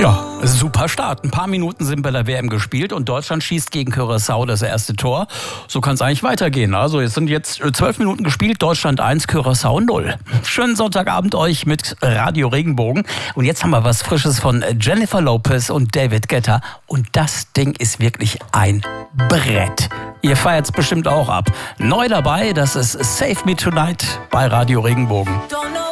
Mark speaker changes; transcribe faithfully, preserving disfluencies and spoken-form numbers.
Speaker 1: Ja, super Start. Ein paar Minuten sind bei der W M gespielt und Deutschland schießt gegen Curaçao das erste Tor. So kann es eigentlich weitergehen. Also es sind jetzt zwölf Minuten gespielt, Deutschland eins, Curaçao null. Schönen Sonntagabend euch mit Radio Regenbogen. Und jetzt haben wir was Frisches von Jennifer Lopez und David Guetta. Und das Ding ist wirklich ein Brett. Ihr feiert es bestimmt auch ab. Neu dabei, das ist Save Me Tonight bei Radio Regenbogen.